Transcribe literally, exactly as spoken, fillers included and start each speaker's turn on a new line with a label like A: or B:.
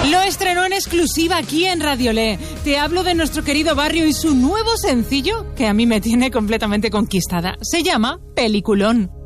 A: Lo estrenó en exclusiva aquí en Radiolé. Te hablo de nuestro querido barrio y su nuevo sencillo que a mí me tiene completamente conquistada. Se llama Peliculón.